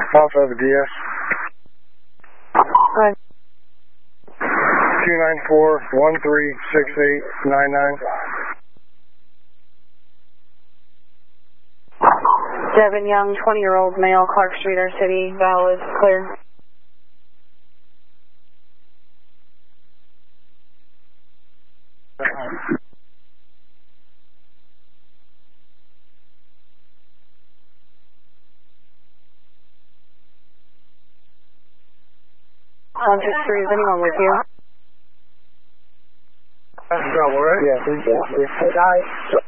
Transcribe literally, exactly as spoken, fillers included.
Off of D S. Hi. two nine four, one three six eight nine nine. Devin Young, twenty-year-old male, Clark Street, our city, valid, clear. one six three, is anyone with you? That's trouble, right? Yeah, three six three. Hey, guys.